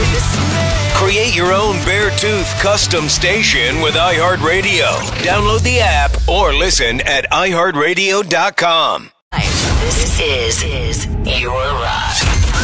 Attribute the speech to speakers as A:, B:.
A: Create your own Beartooth custom station with iHeartRadio. Download the app or listen at iHeartRadio.com.
B: This is Your Rock.